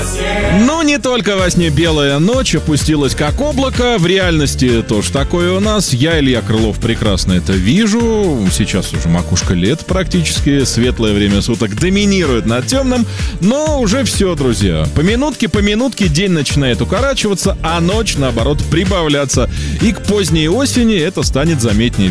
Но не только во сне белая ночь опустилась как облако. В реальности тоже такое у нас. Я, Илья Крылов, прекрасно это вижу. Сейчас уже макушка лет практически. Светлое время суток доминирует над темным. Но уже все, друзья. По минутке день начинает укорачиваться, а ночь, наоборот, прибавляться. И к поздней осени это станет заметнее